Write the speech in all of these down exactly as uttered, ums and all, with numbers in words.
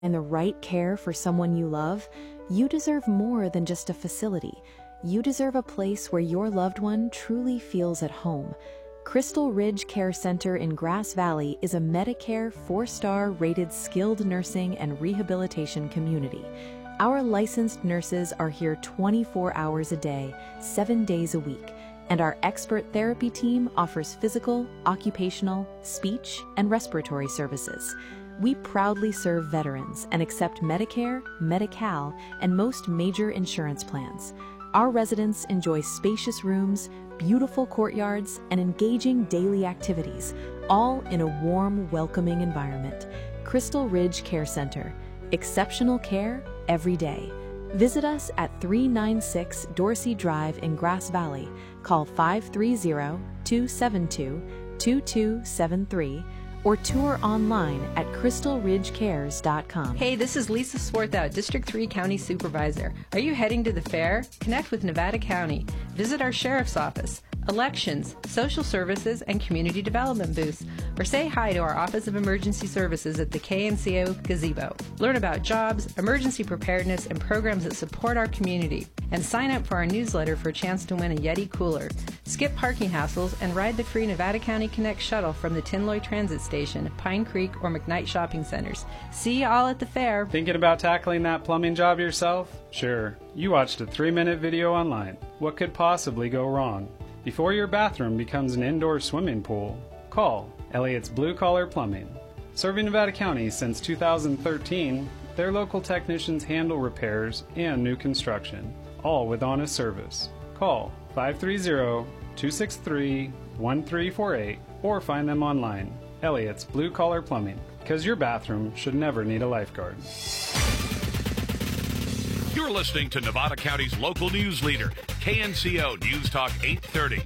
and the right care for someone you love, you deserve more than just a facility. You deserve a place where your loved one truly feels at home. Crystal Ridge Care Center in Grass Valley is a Medicare four-star rated skilled nursing and rehabilitation community. Our licensed nurses are here twenty-four hours a day, seven days a week, and our expert therapy team offers physical, occupational, speech, and respiratory services. We proudly serve veterans and accept Medicare, Medi-Cal, and most major insurance plans. Our residents enjoy spacious rooms, beautiful courtyards, and engaging daily activities, all in a warm, welcoming environment. Crystal Ridge Care Center. Exceptional care every day. Visit us at three ninety-six Dorsey Drive in Grass Valley. Call five three zero, two seven two, two two seven three or tour online at crystal ridge cares dot com. Hey, this is Lisa Swarthout, District three County Supervisor. Are you heading to the fair? Connect with Nevada County. Visit our Sheriff's Office, elections, social services, and community development booths, or say hi to our Office of Emergency Services at the K N C O gazebo. Learn about jobs, emergency preparedness, and programs that support our community. And sign up for our newsletter for a chance to win a Yeti cooler. Skip parking hassles and ride the free Nevada County Connect shuttle from the Tinloy Transit Station, Pine Creek, or McKnight Shopping Centers. See you all at the fair. Thinking about tackling that plumbing job yourself? Sure. You watched a three-minute video online. What could possibly go wrong? Before your bathroom becomes an indoor swimming pool, call Elliott's Blue Collar Plumbing. Serving Nevada County since two thousand thirteen, their local technicians handle repairs and new construction, all with honest service. Call five three zero, two six three, one three four eight or find them online. Elliott's Blue Collar Plumbing, because your bathroom should never need a lifeguard. You're listening to Nevada County's local news leader, K N C O News Talk eight thirty.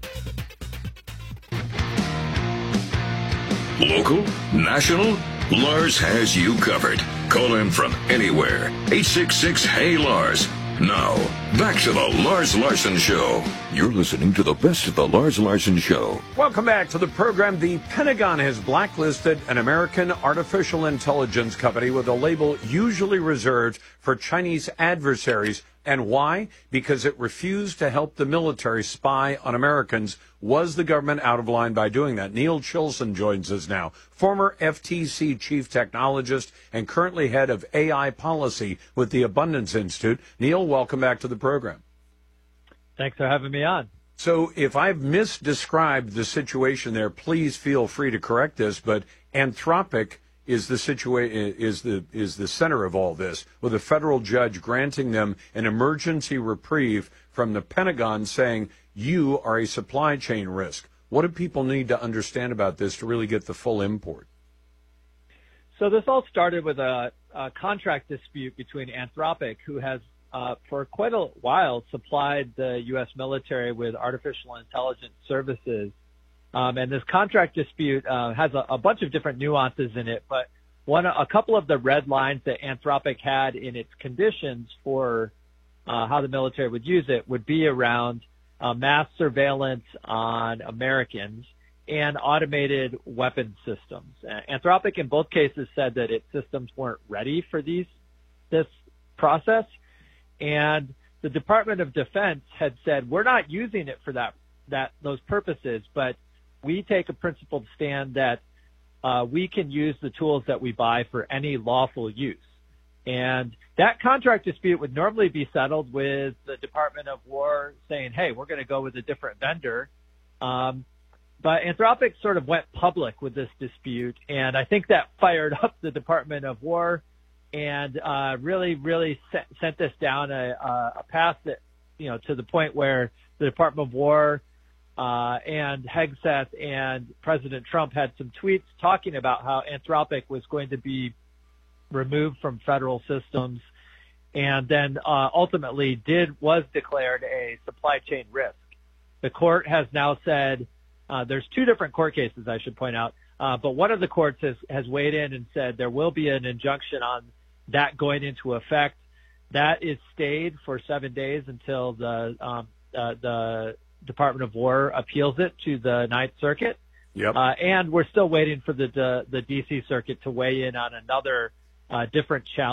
Local, national, Lars has you covered. Call him from anywhere. eight six six, H E Y, Lars. Now, back to the Lars Larson Show. You're listening to the best of the Lars Larson Show. Welcome back to the program. The Pentagon has blacklisted an American artificial intelligence company with a label usually reserved for Chinese adversaries. And why? Because it refused to help the military spy on Americans. Was the government out of line by doing that? Neil Chilson joins us now, former F T C chief technologist and currently head of A I policy with the Abundance Institute. Neil, welcome back to the program. Thanks for having me on. So if I've misdescribed the situation there, please feel free to correct this, but Anthropic is the situa- is the is the center of all this, with a federal judge granting them an emergency reprieve from the Pentagon saying you are a supply chain risk. What do people need to understand about this to really get the full import? So this all started with a, a contract dispute between Anthropic, who has uh, for quite a while supplied the U S military with artificial intelligence services. Um, and this contract dispute uh, has a, a bunch of different nuances in it, but one, a couple of the red lines that Anthropic had in its conditions for uh, how the military would use it would be around uh, mass surveillance on Americans and automated weapon systems. Uh, Anthropic in both cases said that its systems weren't ready for these this process, and the Department of Defense had said we're not using it for that that those purposes, but we take a principled stand that uh, we can use the tools that we buy for any lawful use. And that contract dispute would normally be settled with the Department of War saying, hey, we're going to go with a different vendor. Um, but Anthropic sort of went public with this dispute, and I think that fired up the Department of War and uh, really, really set, sent this down a, a path that, you know, to the point where the Department of War Uh, and Hegseth and President Trump had some tweets talking about how Anthropic was going to be removed from federal systems, and then uh, ultimately did was declared a supply chain risk. The court has now said uh, there's two different court cases, I should point out, uh, but one of the courts has, has weighed in and said there will be an injunction on that going into effect. That is stayed for seven days until the um, uh, the Department of War appeals it to the Ninth Circuit. Yep. Uh, and we're still waiting for the, the, the D C Circuit to weigh in on another uh, different challenges.